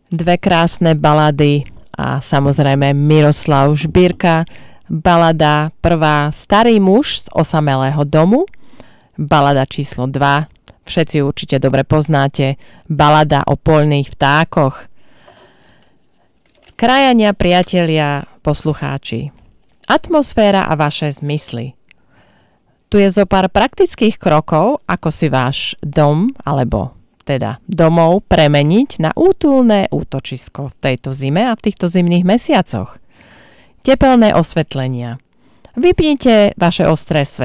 Dve krásne balady a samozrejme Miroslav Žbírka. Balada prvá Starý muž z osamelého domu. Balada číslo 2. Všetci určite dobre poznáte. Balada o poľných vtákoch. Krajania, priatelia, poslucháči. Atmosféra a vaše zmysly. Tu je zo pár praktických krokov, ako si váš dom, alebo teda domov premeniť na útulné útočisko v tejto zime a v týchto zimných mesiacoch. Tepelné osvetlenia. Vypnite vaše ostré svetlo.